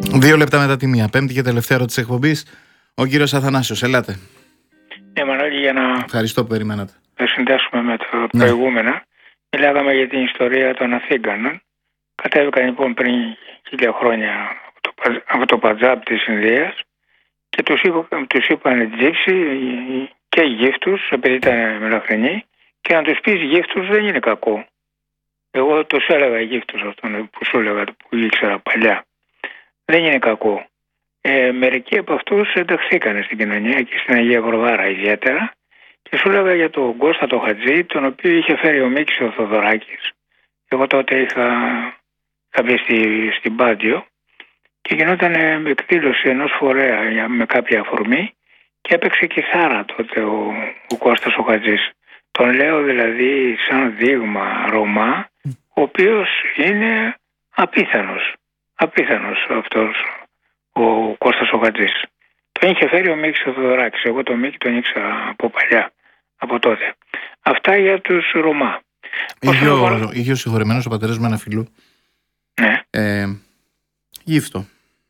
2 λεπτά μετά τη μία. Πέμπτη και τελευταία ερώτηση της εκπομπής. Ο κύριος Αθανάσιος, ελάτε. Μανώλη, για να Ευχαριστώ που περιμένατε. συνδέσουμε με το προηγούμενα. Μιλάγαμε για την ιστορία των Αθήγανων. Κατέβηκαν λοιπόν πριν 1000 χρόνια από το Παντζάμπ της Ινδίας και τους είπαν Τζίψι και γύφτους, επειδή ήταν μελαχρινοί, και να τους πεις γύφτους δεν είναι κακό. Εγώ τους έλεγα γύφτους αυτόν που σου έλεγα, που ήξερα παλιά. Δεν είναι κακό. Μερικοί από αυτούς ενταχθήκαν στην κοινωνία και στην Αγία Βαρβάρα ιδιαίτερα, και σου έλεγα για τον Κώστα το Χατζή, τον οποίο είχε φέρει ο Μίκης ο Θοδωράκης. Εγώ τότε είχα μπει στην Πάντιο και γινόταν εκδήλωση ενός φορέα με κάποια αφορμή και έπαιξε κιθάρα τότε ο Κώστας ο Χατζής. Τον λέω δηλαδή σαν δείγμα Ρωμά, ο οποίος είναι απίθανος αυτός ο Κώστας ο Χατζής. Τον είχε φέρει ο Μίκης ο Θοδωράκης. Εγώ τον Μίκη τον ήξερα από παλιά, από τότε. Αυτά για τους Ρωμά. Είχε ο συγχωρεμένος ο πατέρας με ένα φιλού. Ναι. Γύφτο.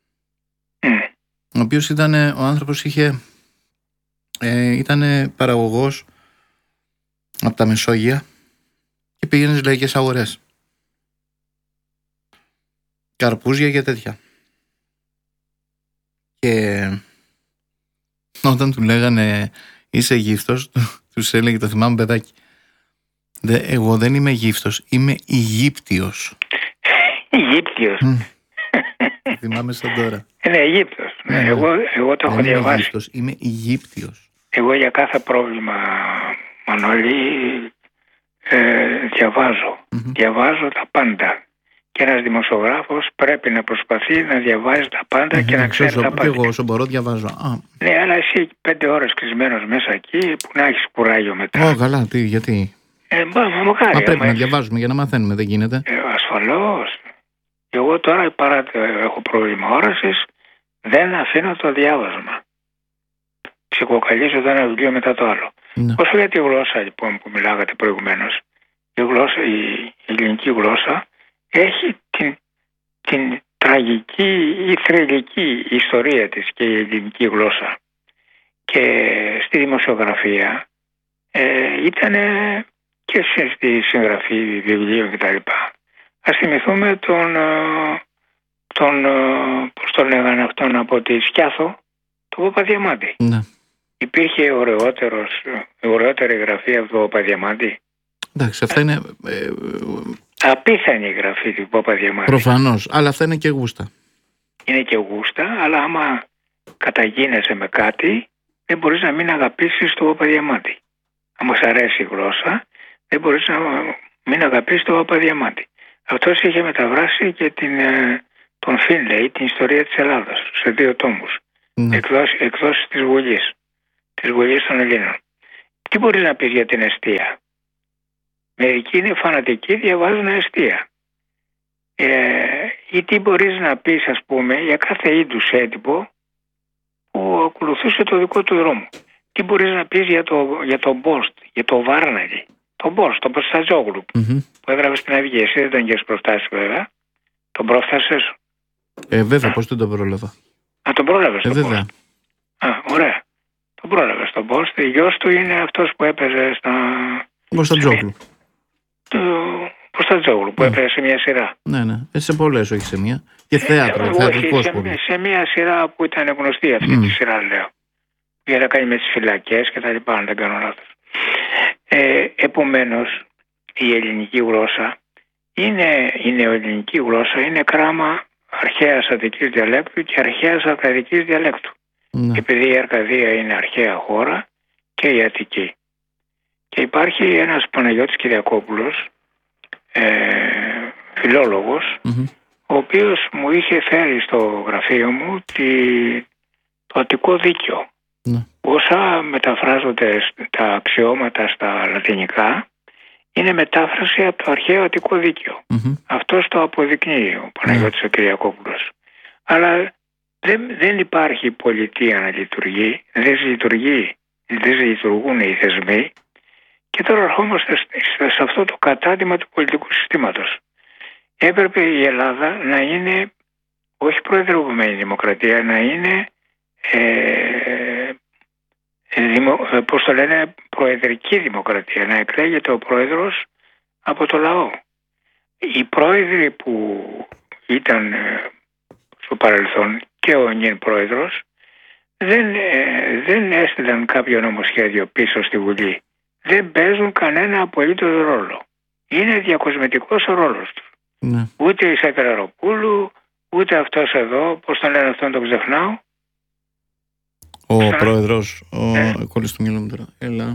Ο οποίος ο άνθρωπος ήταν παραγωγός από τα Μεσόγεια και πήγαινε στις λαϊκές αγορές. Καρπούζια και τέτοια. Και όταν του λέγανε είσαι γύφτος, τους έλεγε, το θυμάμαι παιδάκι, εγώ δεν είμαι γύφτος, είμαι Αιγύπτιος. Αιγύπτιος. Θυμάμαι σαν τώρα. Είναι Αιγύπτιος. Εγώ το έχω διαβάσει. Αιγύπτος, είμαι Αιγύπτιος. Εγώ για κάθε πρόβλημα, Μανώλη, διαβάζω τα πάντα. Και ένας δημοσιογράφος πρέπει να προσπαθεί να διαβάζει τα πάντα και να ξέρει τα πάντα. Εγώ όσο μπορώ διαβάζω. Ναι, αλλά εσύ 5 ώρες κλεισμένος μέσα εκεί που να έχεις κουράγιο μετά. Καλά, γιατί. Μακάρι. Πρέπει να διαβάζουμε για να μαθαίνουμε, δεν γίνεται. Ασφαλώς. Εγώ τώρα παρά έχω πρόβλημα όρασης, δεν αφήνω το διάβασμα. Ψυχοκαλίζω το ένα βιβλίο μετά το άλλο. Ναι. Όσο για τη γλώσσα λοιπόν που μιλάγατε προηγουμένως, η ελληνική γλώσσα έχει την τραγική ή θρυλική ιστορία της και η ελληνική γλώσσα. Και στη δημοσιογραφία ήταν και στη συγγραφή βιβλίων κτλ. Ας θυμηθούμε πώς το λέγανε αυτόν από τη Σκιάθο, τον Παπαδιαμάντη. Ναι. Υπήρχε ωραιότερη γραφή από τον Παπαδιαμάντη. Εντάξει, αυτά είναι απίθανη η γραφή του Παπαδιαμάντη. Προφανώς, αλλά αυτά είναι και γούστα. Είναι και γούστα, αλλά άμα καταγίνεσαι με κάτι, δεν μπορείς να μην αγαπήσεις τον Παπαδιαμάντη. Αν σ' αρέσει η γλώσσα, δεν μπορείς να μην αγαπήσεις τον Παπαδιαμάντη. Αυτός είχε μεταβράσει και τον Φίνλεϊ, την ιστορία της Ελλάδας, σε 2 τόμους. Ναι. Εκδόσεις της Βουλής των Ελλήνων. Τι μπορείς να πεις για την εστία? Μερικοί είναι φανατικοί, διαβάζουν εστία. Ή τι μπορείς να πεις, ας πούμε, για κάθε είδους έντυπο που ακολουθούσε το δικό του δρόμο. Τι μπορείς να πεις για τον Μπόστ, για τον Βάρναγη, τον Μπόστ, τον Προστατζόγλου, που έγραφε στην Αυγή. Εσύ δεν τον είχες προφτάσει βέβαια. Τον πρόφτασες? Βέβαια, πώς δεν τον πρόλαβα. Τον πρόλαβες τον βέβαια. Μπόστ. Ωραία. Τον πρόλαβες τον Μπόστ. Ο γιος του είναι αυτός που έπαιζε Προστατζόγλου. Προστατζόγλου που έπαιζε σε μια σειρά. Ναι. Σε πολλές, όχι σε μια. Και θεατρικός πολύ. Σε μια σειρά που ήταν γνωστή αυτή τη σειρά, λέω. Για να κάνει με τις φυλακές και τα λοιπά, αν δεν κάνω λάθος. Επομένως, η ελληνική γλώσσα η νεοελληνική γλώσσα είναι κράμα αρχαίας Αττικής διαλέκτου και αρχαίας Αρκαδικής διαλέκτου. Ναι. Επειδή η Αρκαδία είναι αρχαία χώρα και η Αττική. Και υπάρχει ένας Παναγιώτης Κυριακόπουλος, φιλόλογος, ο οποίος μου είχε φέρει στο γραφείο μου το Αττικό Δίκαιο. Ναι. Όσα μεταφράζονται τα αξιώματα στα λατινικά είναι μετάφραση από το αρχαίο Αττικό Δίκαιο. Αυτός το αποδεικνύει ο Παναγιώτης ο Κυριακόπουλος. Αλλά δεν υπάρχει πολιτεία να λειτουργεί, δεν λειτουργούν οι θεσμοί. Και τώρα ερχόμαστε σε αυτό το κατάντημα του πολιτικού συστήματος. Έπρεπε η Ελλάδα να είναι όχι προεδρευμένη δημοκρατία, να είναι πώς το λένε, προεδρική δημοκρατία, να εκλέγεται ο πρόεδρος από το λαό. Οι πρόεδροι που ήταν στο παρελθόν και ο νυν πρόεδρος δεν έστειλαν κάποιο νομοσχέδιο πίσω στη Βουλή. Δεν παίζουν κανένα απολύτως ρόλο. Είναι διακοσμητικός ο ρόλος του. Ναι. Ούτε η Σακεραροπούλου, ούτε αυτός εδώ, πώς τον λένε αυτόν, τον ξεχνάω. Ο πρόεδρος, κόλλησε το μυαλό μου τώρα. Έλα.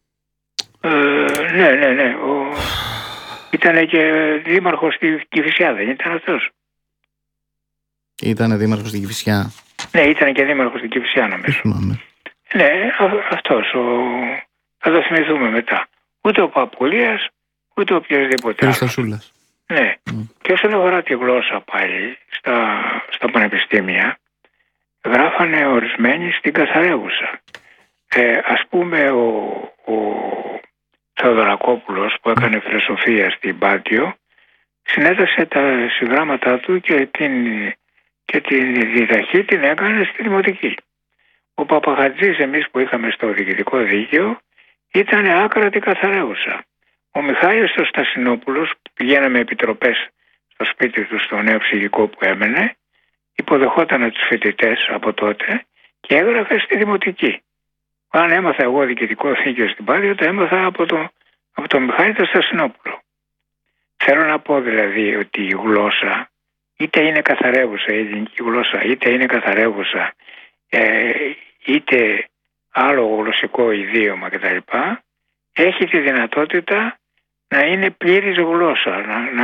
Ναι. Ήτανε και δήμαρχος στη Κηφισιά, δεν ήταν αυτός? Ήτανε δήμαρχος στην Κηφισιά. Ναι, ήταν και δήμαρχος στην Κηφισιά, νομίζω. Ναι, αυτός. Θα το θυμηθούμε μετά. Ούτε ο Παπουλίας, ούτε οποιοδήποτε άλλος. Στασούλας. Ναι. Και όσον αφορά τη γλώσσα πάλι στα πανεπιστήμια, γράφανε ορισμένοι στην καθαρεύουσα. Ας πούμε ο Θεοδωρακόπουλος που έκανε φιλοσοφία στην Πάτιο συνέτασε τα συγγράμματά του και την διδαχή την έκανε στη δημοτική. Ο Παπαχατζής, εμείς που είχαμε στο διοικητικό δίκαιο, ήταν άκρατη καθαρεύουσα. Ο Μιχάλης ο Στασινόπουλος, που πηγαίναμε επιτροπές στο σπίτι του, στο νέο ψυχικό που έμενε, υποδεχόταν τους φοιτητές από τότε και έγραφε στη δημοτική. Αν έμαθα εγώ διοικητικό δίκαιο στην Πάτιο, το έμαθα από τον Μιχάλη τον Στασινόπουλο. Θέλω να πω δηλαδή ότι η γλώσσα, είτε είναι καθαρεύουσα η ελληνική γλώσσα, είτε είναι καθαρεύουσα, είτε άλλο γλωσσικό ιδίωμα κτλ., έχει τη δυνατότητα να είναι πλήρης γλώσσα.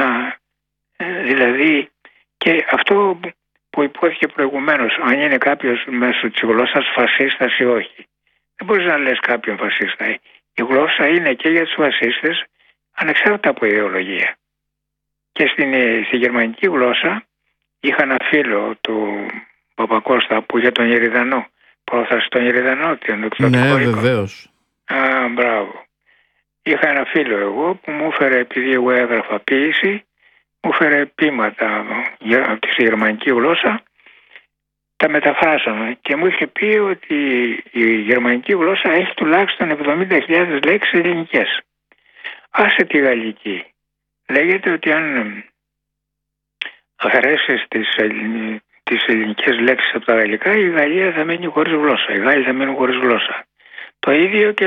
Δηλαδή, και αυτό που υπόθηκε προηγουμένως, αν είναι κάποιος μέσω της γλώσσας φασίστας ή όχι. Δεν μπορείς να λες κάποιον φασίστα. Η γλώσσα είναι και για τους φασίστες, ανεξάρτητα από ιδεολογία. Και στη γερμανική γλώσσα είχα ένα φίλο του Παπακώστα που είχε τον Ιεριδανό. Πρόθασε τον Ιεριδανό, τον εκδοτικό οίκο. Ναι, βεβαίως. Μπράβο. Είχα ένα φίλο εγώ που μου έφερε, επειδή εγώ έγραφα ποίηση, μου έφερε ποίηματα στη γερμανική γλώσσα, τα μεταφράσαμε και μου είχε πει ότι η γερμανική γλώσσα έχει τουλάχιστον 70.000 λέξεις ελληνικές. Άσε τη γαλλική. Λέγεται ότι αν αφαιρέσεις τις ελληνικές λέξεις από τα γαλλικά, η Γαλλία θα μείνει χωρίς γλώσσα. Οι Γάλλοι θα μείνουν χωρίς γλώσσα. Το ίδιο και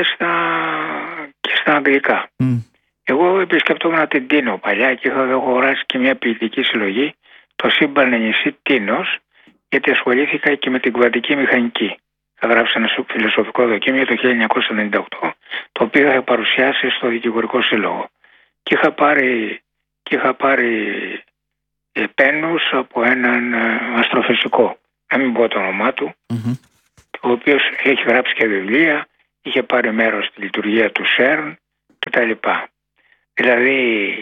στα αγγλικά. Εγώ επισκεπτόμουν την Τίνο παλιά και είχα αγοράσει και μια ποιητική συλλογή, το σύμπαν νησί Τίνος, γιατί ασχολήθηκα και με την κουβαντική μηχανική. Θα γράψει ένα φιλοσοφικό δοκίμιο το 1998, το οποίο είχα παρουσιάσει στο Δικηγορικό Σύλλογο. Και είχα πάρει πένους από έναν αστροφυσικό, να μην πω το όνομά του, ο οποίος έχει γράψει και βιβλία, είχε πάρει μέρος στη λειτουργία του ΣΕΡΝ κτλ. Δηλαδή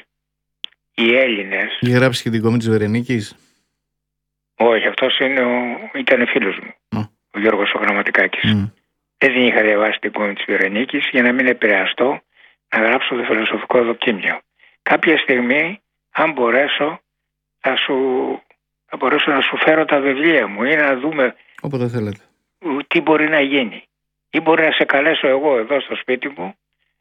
οι Έλληνες... Είχε γράψει και την κόμη της Βερενίκης. Όχι, αυτός ήταν φίλος μου, ο Γιώργος ο Γραμματικάκης. Δεν είχα διαβάσει την κόμη της Βερενίκης για να μην επηρεαστώ να γράψω το φιλοσοφικό δοκίμιο. Κάποια στιγμή, αν μπορέσω, θα μπορέσω να σου φέρω τα βιβλία μου ή να δούμε όποτε θέλετε τι μπορεί να γίνει. Ή μπορεί να σε καλέσω εγώ εδώ στο σπίτι μου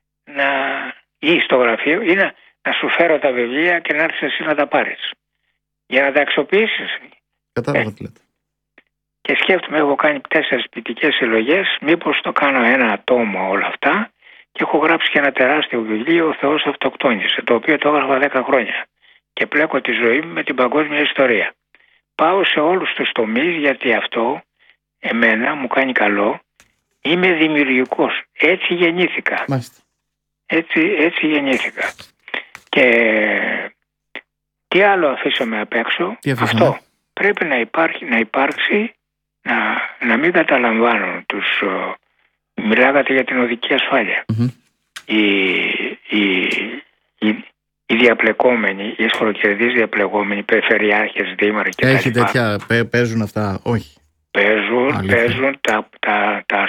ή στο γραφείο ή να σου φέρω τα βιβλία και να έρθεις εσύ να τα πάρεις. Για να τα αξιοποιήσεις. Κατάλαβα τι λέτε. Και σκέφτομαι, έχω κάνει 4 ποιητικές συλλογές, μήπως το κάνω ένα τόμο όλα αυτά, και έχω γράψει και ένα τεράστιο βιβλίο, «Ο Θεός αυτοκτόνησε», το οποίο το έγραφα 10 χρόνια και πλέκω τη ζωή μου με την παγκόσμια ιστορία. Πάω σε όλους τους τομείς, γιατί αυτό εμένα μου κάνει καλό. Είμαι δημιουργικός. Έτσι γεννήθηκα. Μάλιστα. Έτσι γεννήθηκα. Και τι άλλο αφήσαμε απ' έξω? Αυτό. Πρέπει να υπάρξει, να μην καταλαμβάνουν μιλάγατε για την οδική ασφάλεια. Οι διαπλεκόμενοι, οι εσχροκερδείς διαπλεκόμενοι, περιφερειάρχες, δήμαρχοι κτλ. Έχει τέτοια, παίζουν αυτά? Όχι. Παίζουν τα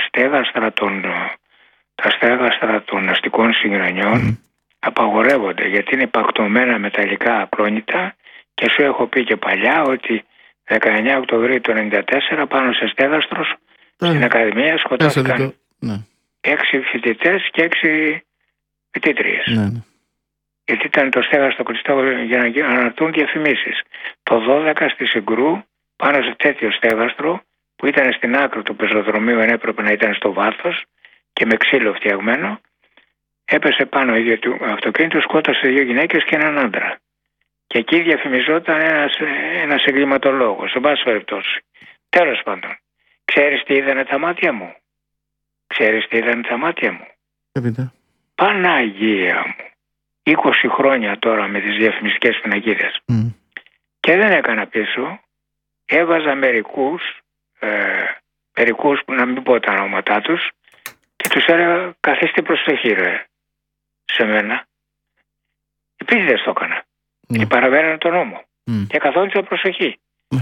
στέγαστρα των αστικών συγκοινωνιών απαγορεύονται, γιατί είναι πακτωμένα μεταλλικά ακρόνητα, και σου έχω πει και παλιά ότι 19 Οκτωβρίου του 1994 πάνω σε στέγαστρο στην Ακαδημία σκοτώθηκαν 6 φοιτητές και 6 φοιτήτριες. Ναι. Γιατί ήταν το στέγαστρο κλειστό για να αναρτούν διαφημίσεις. Το 12 στη Συγκρού, πάνω σε τέτοιο στέγαστρο που ήταν στην άκρη του πεζοδρομίου, ενώ έπρεπε να ήταν στο βάθος και με ξύλο φτιαγμένο, έπεσε πάνω ίδιο του αυτοκίνητο, σκότωσε 2 γυναίκες και έναν άντρα. Και εκεί διαφημιζόταν ένας εγκληματολόγος, εν πάση περιπτώσει. Τέλος πάντων, ξέρεις τι είδανε τα μάτια μου? Παναγία μου. 20 χρόνια τώρα με τις διαφημιστικές πινακίδες. Και δεν έκανα πίσω. Έβαζα μερικούς που να μην πω τα ονόματά τους και τους έλεγα καθίστε προσοχή ρε σε μένα. Επίσης το έκανα. Και παραβαίνανε τον νόμο. Και καθόντουσα προσοχή.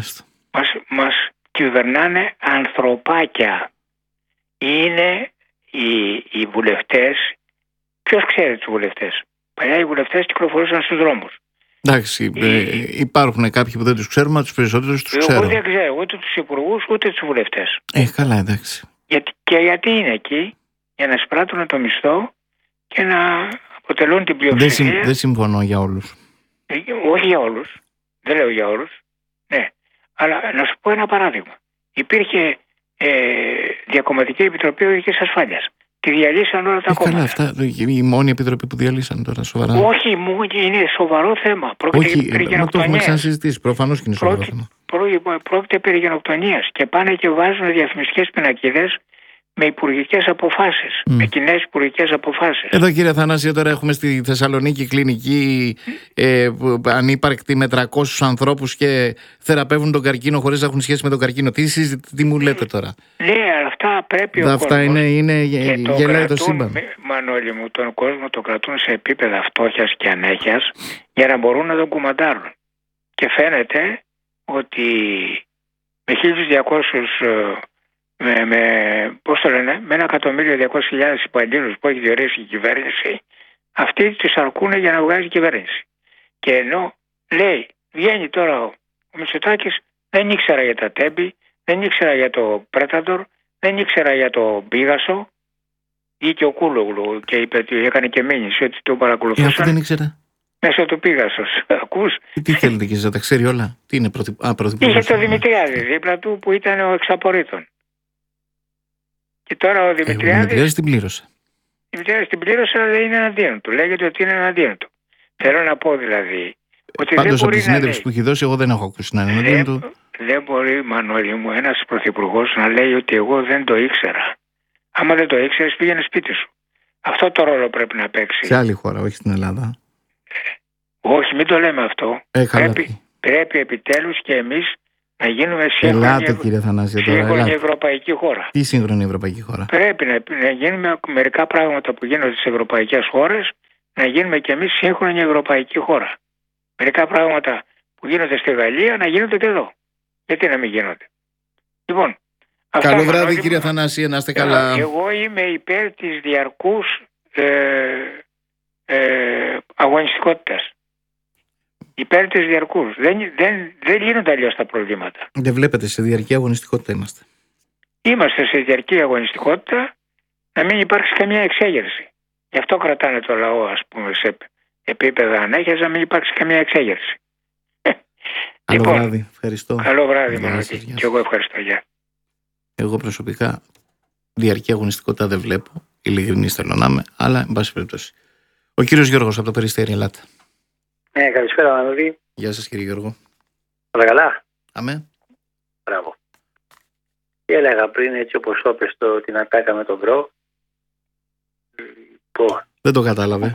Μας κυβερνάνε ανθρωπάκια. Είναι οι βουλευτές. Ποιος ξέρει τους βουλευτές? Παλιά οι βουλευτές κυκλοφορούσαν στους δρόμους. Εντάξει, υπάρχουν κάποιοι που δεν τους ξέρουμε, τους περισσότερους τους ξέρω. Εγώ δεν ξέρω ούτε τους υπουργούς ούτε τους βουλευτές. Καλά, εντάξει. Γιατί είναι εκεί? Για να εισπράττουν το μισθό και να αποτελούν την πλειοψηφία. Δεν συμφωνώ για όλους. Όχι για όλους. Δεν λέω για όλους. Ναι. Αλλά να σου πω ένα παράδειγμα. Υπήρχε διακομματική επιτροπή οδικής ασφάλειας. Τη διαλύσαν όλα τα κόμματα. Καλά, αυτά η μόνη επιτροπή που διαλύσαν τώρα, σοβαρά. Όχι, είναι σοβαρό θέμα. Όχι, το έχουμε ξανασυζητήσει. Προφανώς και είναι σοβαρό θέμα. Πρόκειται περί γενοκτονίας και πάνε και βάζουν διαφημιστικές πινακίδες με υπουργικές αποφάσεις, με κοινές υπουργικές αποφάσεις. Εδώ κύριε Θανάσιο, τώρα έχουμε στη Θεσσαλονίκη κλινική ανύπαρκτη με 300 ανθρώπους και θεραπεύουν τον καρκίνο χωρίς να έχουν σχέση με τον καρκίνο. Τι μου λέτε τώρα? Ναι, αλλά αυτά πρέπει ο αυτά κόσμος. Είναι γελάει το σύμπαν. Μανώλη μου, τον κόσμο το κρατούν σε επίπεδα φτώχειας και ανέχειας για να μπορούν να τον κουμαντάρουν. Και φαίνεται ότι με 1.200 πώς το λένε, με 1.200.000 υπαλλήλους που έχει διορίσει η κυβέρνηση, αυτοί τους αρκούν για να βγάζει η κυβέρνηση. Και ενώ λέει, βγαίνει τώρα ο Μητσοτάκης, δεν ήξερα για τα Τέμπη, δεν ήξερα για το Πρέταντορ, δεν ήξερα για το Πίγασο, ή και ο Κούλογλου και είπε ότι έκανε και μήνυση ότι το παρακολουθούσαν. Αυτό δεν ήξερα. Μέσω του Πίγασος. Ακούς? Τι θέλετε και να τα ξέρει όλα? Τι είναι Είχε το Δημητριάδη δίπλα του που ήταν ο εξαπορρίτων. Και τώρα ο Δημητριάδης την πλήρωσε. Την πλήρωσε, αλλά δεν είναι εναντίον του. Λέγεται ότι είναι εναντίον του. Θέλω να πω δηλαδή ότι πάντως δεν από τη συνέντευξη λέει, που έχει δώσει, εγώ δεν έχω ακούσει να είναι εναντίον του. Δεν μπορεί, Μανώλη μου, ένας πρωθυπουργός να λέει ότι εγώ δεν το ήξερα. Άμα δεν το ήξερες, πήγαινε σπίτι σου. Αυτό το ρόλο πρέπει να παίξει. Σε άλλη χώρα, όχι στην Ελλάδα. Όχι, μην το λέμε αυτό. Πρέπει επιτέλους και εμείς να γίνουμε σύγχρονη ευρωπαϊκή χώρα. Τι σύγχρονη ευρωπαϊκή χώρα? Πρέπει να γίνουμε μερικά πράγματα που γίνονται στις ευρωπαϊκές χώρες, να γίνουμε και εμείς σύγχρονη ευρωπαϊκή χώρα. Μερικά πράγματα που γίνονται στη Γαλλία να γίνονται και εδώ. Γιατί να μην γίνονται? Λοιπόν, καλό βράδυ κύριε Θανάση, να είστε καλά. Εγώ είμαι υπέρ της διαρκούς αγωνιστικότητας. Υπέρ της διαρκούς. Δεν λύνονται αλλιώς τα προβλήματα. Δεν βλέπετε, σε διαρκή αγωνιστικότητα είμαστε. Είμαστε σε διαρκή αγωνιστικότητα, να μην υπάρξει καμία εξέγερση. Γι' αυτό κρατάνε το λαό, ας πούμε, σε επίπεδα ανέχειας, να μην υπάρξει καμία εξέγερση. Καλό βράδυ, ευχαριστώ. Καλό βράδυ, Μανώλη. Και εγώ ευχαριστώ. Γεια. Εγώ προσωπικά διαρκή αγωνιστικότητα δεν βλέπω. Ειλικρινής θέλω να είμαι, αλλά εν πάση περιπτώσει. Ο κύριος Γιώργος από το Περιστέρι, ελάτε. Καλησπέρα, Μανώλη. Γεια σας κύριε Γιώργο. Όλα καλά? Αμέ. Μπράβο. Τι έλεγα πριν, έτσι όπως το είπες, την ατάκα με τον Μπρο. Δεν το κατάλαβε.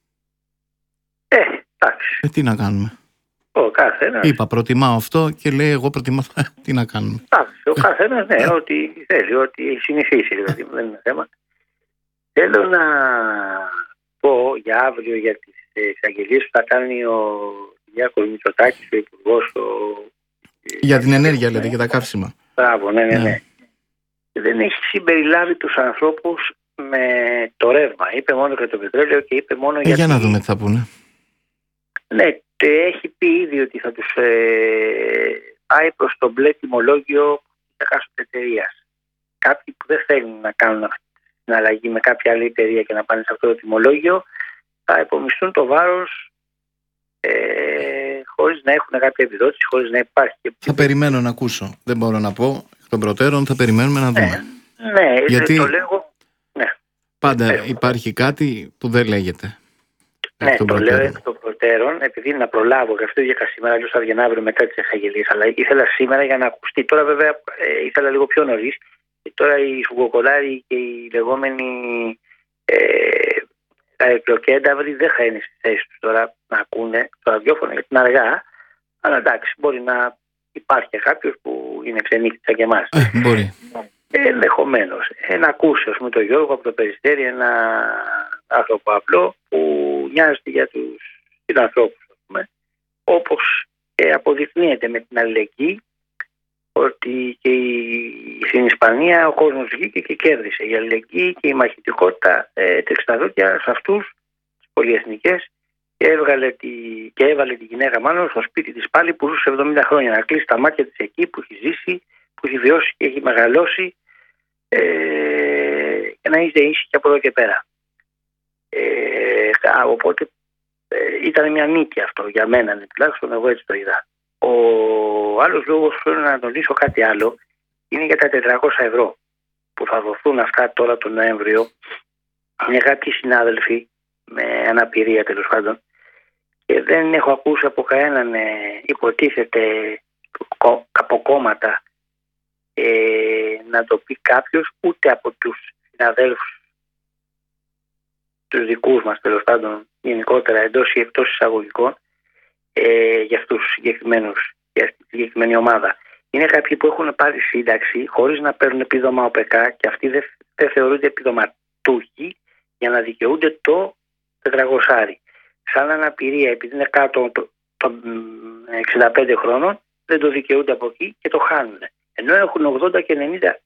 Εντάξει. Τι να κάνουμε? Ο καθένας. Είπα προτιμάω αυτό και λέει εγώ προτιμάω. Τι να κάνουμε? Εντάξει, ο καθένας, ναι, ό,τι θέλει, ό,τι έχει συνηθίσει, δηλαδή, δεν είναι θέμα. Θέλω να πω για αύριο για τις εξαγγελίες που θα κάνει ο Κυριάκος Μητσοτάκης, ο υπουργός. Για την ενέργεια, λέτε, για τα καύσιμα. Μπράβο, ναι. Δεν έχει συμπεριλάβει τους ανθρώπους με το ρεύμα. Είπε μόνο για το πετρέλαιο και είπε μόνο για. Για να δούμε τι θα πούνε. Ναι, έχει πει ήδη ότι θα πάει προς το μπλε τιμολόγιο της εκάστοτε εταιρείας. Κάποιοι που δεν θέλουν να κάνουν αυτή την αλλαγή με κάποια άλλη εταιρεία και να πάνε σε αυτό το τιμολόγιο θα υπομισθούν το βάρος χωρίς να έχουν κάποια επιδότηση, χωρίς να υπάρχει. Θα περιμένω να ακούσω. Δεν μπορώ να πω εκ των προτέρων, θα περιμένουμε να δούμε. Ναι, γιατί το λέγω. Ναι. Πάντα υπάρχει κάτι που δεν λέγεται. Ναι, το λέω εκ των προτέρων, επειδή να προλάβω, γι' αυτό βγήκα σήμερα, αλλιώς θα βγαίνω αύριο μετά τις εξαγγελίες. Αλλά ήθελα σήμερα για να ακουστεί. Τώρα, βέβαια, ήθελα λίγο πιο νωρίς. Τώρα οι σουγκοκολάροι και οι λεγόμενοι αεροπλοκένταυροι δεν θα είναι στη θέση τους τώρα να ακούνε το ραδιόφωνο, γιατί είναι αργά. Αλλά εντάξει, μπορεί να υπάρχει κάποιος που είναι ξενύχτη σαν και εμάς. Μπορεί. Ενδεχομένως. Να ακούσει, ας πούμε, τον Γιώργο από το Περιστέρι, ένα άνθρωπο απλό που νοιάζεται για τους συνανθρώπους, ας πούμε, όπως αποδεικνύεται με την αλληλεγγύη ότι και στην Ισπανία ο κόσμος βγήκε και κέρδισε. Η αλληλεγγύη και η μαχητικότητα τρέξει τα δόντια σε αυτούς, τις πολυεθνικές, και έβαλε τη γυναίκα μάλλον στο σπίτι της πάλι που ζούσε 70 χρόνια, να κλείσει τα μάτια της εκεί που έχει ζήσει, που έχει βιώσει και έχει μεγαλώσει, και να είστε ήσυχοι από εδώ και πέρα. Οπότε ήταν μια νίκη αυτό για μένα, τουλάχιστον εγώ έτσι το είδα. Ο άλλος λόγος που θέλω να τονίσω κάτι άλλο είναι για τα 400 ευρώ που θα δοθούν αυτά τώρα τον Νοέμβριο. Είναι κάποιοι συνάδελφοι με αναπηρία, τέλος πάντων, και δεν έχω ακούσει από κανέναν υποτίθεται από κόμματα να το πει κάποιος, ούτε από τους συναδέλφους τους δικούς μας, τέλος πάντων, γενικότερα εντός ή εκτός εισαγωγικών, για αυτούς τους συγκεκριμένους, για αυτή τη συγκεκριμένη ομάδα. Είναι κάποιοι που έχουν πάρει σύνταξη χωρίς να παίρνουν επίδομα ΟΠΕΚΑ και αυτοί δεν θεωρούνται επιδοματούχοι για να δικαιούνται το 400. Σαν αναπηρία, επειδή είναι κάτω των 65 χρόνων, δεν το δικαιούνται από εκεί και το χάνουν. Ενώ έχουν 80 και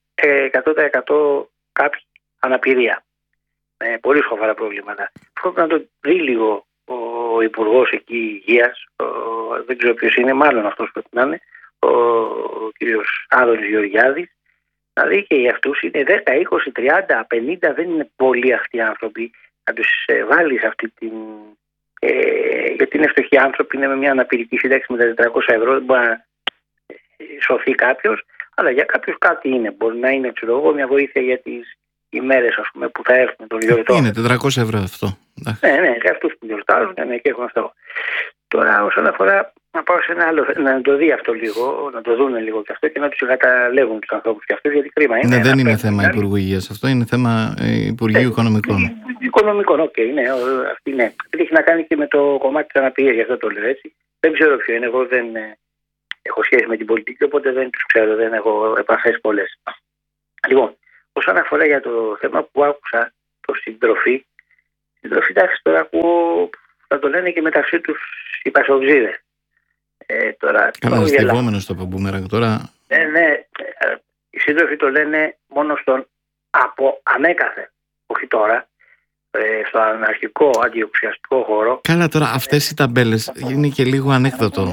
90% κάποιοι αναπηρία. Με πολύ σοβαρά προβλήματα. Πρέπει να το δει λίγο ο Υπουργός εκεί Υγείας, δεν ξέρω ποιος είναι, μάλλον αυτός πρέπει να είναι, ο κύριος Άδωνης Γεωργιάδης, να δει και για αυτούς είναι 10, 20, 30, 50, δεν είναι πολλοί αυτοί οι άνθρωποι, να τους βάλεις αυτή την... γιατί είναι φτωχοί άνθρωποι, είναι με μια αναπηρική σύνταξη με τα 400 ευρώ, δεν μπορεί να σωθεί κάποιος, αλλά για κάποιους κάτι είναι. Μπορεί να είναι, ξέρω εγώ, μια βοήθεια για τις ημέρες, ας πούμε, που θα έρθουν τον γιορτό. Είναι 400 ευρώ αυτό. Ναι, για αυτούς που γιορτάζουν, ναι, και έχουν αυτό. Τώρα, όσον αφορά, να πάω σε ένα άλλο, να το δει αυτό λίγο, να το δουν λίγο και αυτό και να τους καταλέγουν τους ανθρώπους και αυτούς, γιατί κρίμα είναι. Ναι, δεν είναι θέμα Υπουργού Υγείας αυτό, είναι θέμα Υπουργείου Οικονομικών. Οικονομικών, οκ, ναι, αυτή ναι. Έχει να κάνει και με το κομμάτι της αναπηρίας, γι' αυτό το λέω έτσι. Δεν ξέρω ποιο είναι, εγώ δεν έχω σχέση με την πολιτική, οπότε δεν τους ξέρω, δεν έχω επαφές πολλές. Λοιπόν, όσον αφορά για το θέμα που άκουσα, το συντροφή, εντάξει, τώρα ακούω, θα το λένε και μεταξύ τους οι πασοξίδες. Καλά, αστευόμενος το Μπούμεραγκ τώρα. Ναι, οι σύντροφοι το λένε μόνο στον από ανέκαθεν, όχι τώρα, στο αναρχικό αντιοξιαστικό χώρο. Καλά, τώρα αυτές οι ταμπέλες είναι και λίγο ανέκδοτο.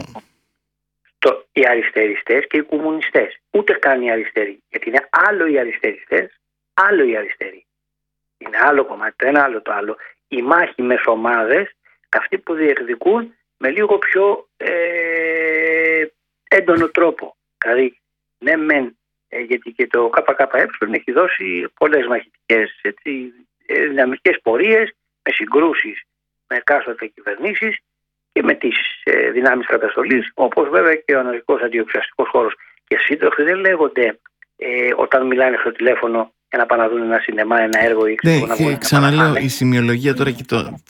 Οι αριστεριστές και οι κομμουνιστές. Ούτε καν οι αριστεροί. Γιατί είναι άλλο οι αριστεριστές, άλλο οι αριστεροί. Είναι άλλο κομμάτι, το ένα άλλο το άλλο. Οι μάχοι μεσομάδες, αυτοί που διεκδικούν με λίγο πιο έντονο τρόπο. Δηλαδή, ναι μεν, γιατί και το ΚΚΕ έχει δώσει πολλές μαχητικές δυναμικές πορείες με συγκρούσεις με εκάστοτε κυβερνήσεις και με τις δυνάμεις καταστολής, όπως βέβαια και ο αναλυτικός αντιοξιαστικός χώρος. Και σύντροφοι δεν λέγονται όταν μιλάνε στο τηλέφωνο για να πάνε να δουν ένα σινεμά, ένα έργο ή και ξαναλέω, η σημειολογία τώρα και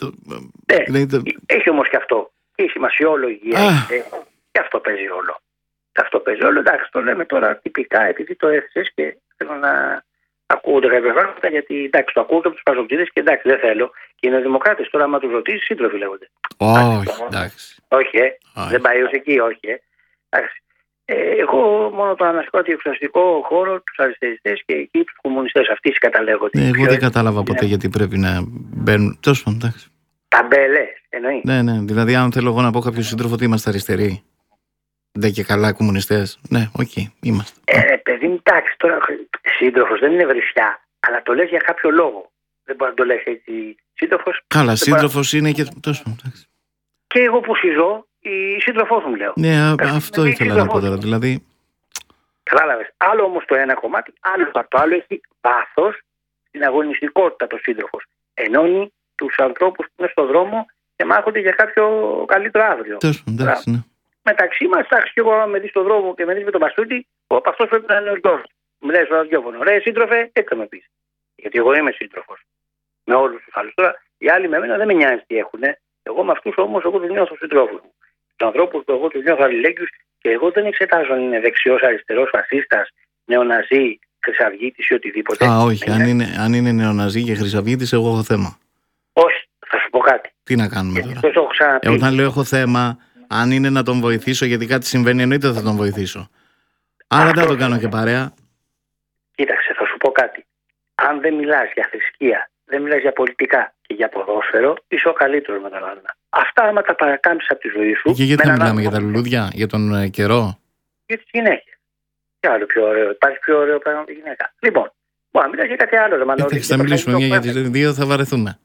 έχει όμως και αυτό. Και η σημασιολογία και αυτό παίζει ρόλο. Αυτό παίζει ρόλο, εντάξει, το λέμε τώρα τυπικά επειδή το έθεσες και θέλω να ακούγονται κάποια πράγματα, γιατί εντάξει, το ακούω και από τους παζοκτήτες και εντάξει, δεν θέλω. Και είναι δημοκράτες τώρα, άμα τους ρωτήσεις, σύντροφοι λέγονται. Όχι, εντάξει. Όχι, δεν πάει ως εκεί, όχι. Εντάξει. Εγώ μόνο το αναστικό αντιοξιαστικό χώρο, τους αριστεριστές και εκεί τους κομμουνιστές, αυτοί καταλέγονται. Εγώ δεν κατάλαβα ποτέ γιατί πρέπει να μπαίνουν. Τόσο πάντων, εντάξει. Ταμπέλες, εννοεί. Ναι, δηλαδή αν θέλω εγώ να πω κάποιο σύντροφο ότι είμαστε αριστεροί. Δεν και καλά κομμουνιστές. Ναι, οκ, είμαστε. Παιδί μου, εντάξει, τώρα σύντροφος δεν είναι βρισιά, αλλά το λες για κάποιο λόγο. Δεν μπορεί να το λες έτσι σύντροφος. Καλά, σύντροφος είναι και. Και εγώ που συζώ, η σύντροφός μου λέω. Ναι, αυτό ήθελα να πω τώρα. Δηλαδή. Κατάλαβες. Άλλο όμως το ένα κομμάτι, άλλο το άλλο έχει βάθος στην αγωνιστικότητα το σύντροφος. Ενώνει τους ανθρώπους που είναι στον δρόμο και μάχονται για κάποιο καλύτερο αύριο. Εντάξει, ναι. Μεταξύ μας, εντάξει, και εγώ με δει στον δρόμο και με δει με τον μπαστούτη, αυτός πρέπει να είναι ο γιος. Μου λέει στο ραδιόφωνο, ρε σύντροφε, έτσι θα με πεις. Γιατί εγώ είμαι σύντροφος. Με όλους τους άλλους. Τώρα οι άλλοι με μένα δεν με νοιάζει τι έχουνε. Εγώ με αυτούς όμως, εγώ τους νιώθω συντρόφους μου. Τους ανθρώπους που εγώ τους νιώθω αλληλέγγυους και εγώ δεν εξετάζω αν είναι δεξιός, αριστερός, φασίστας, νεοναζί, χρυσαυγίτης ή οτιδήποτε. Όχι. Αν είναι νεοναζί και χρυσαυγίτης, εγώ έχω θέμα. Όχι, θα σου πω κάτι. Τι να κάνουμε τώρα. Όταν λέω έχω θέμα, αν είναι να τον βοηθήσω γιατί κάτι συμβαίνει, εννοείται θα τον βοηθήσω. Άρα δεν θα τον κάνω και παρέα. Κοίταξε, θα σου πω κάτι. Αν δεν μιλάς για θρησκεία, δεν μιλάς για πολιτικά και για ποδόσφαιρο, είσαι ο καλύτερος με τον άλλον. Αυτά άμα τα παρακάμψεις από τη ζωή σου. Και γιατί θα μιλάμε για τα λουλούδια, για τον καιρό. Για τις γυναίκες. Τι άλλο πιο ωραίο, υπάρχει πιο ωραίο πράγμα από τη γυναίκα. Λοιπόν, μπορεί να μιλάς για κάτι άλλο. Θα μιλήσουμε μια για τις δύο, θα βαρεθούμε.